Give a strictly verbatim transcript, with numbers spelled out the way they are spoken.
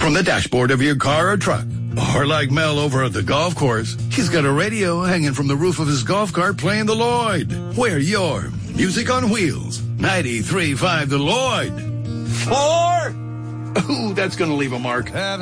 from the dashboard of your car or truck. Or like Mel over at the golf course, he's got a radio hanging from the roof of his golf cart playing the Lloyd. We're your Music on Wheels. ninety-three point five The Lloyd. Four? Ooh, that's going to leave a mark.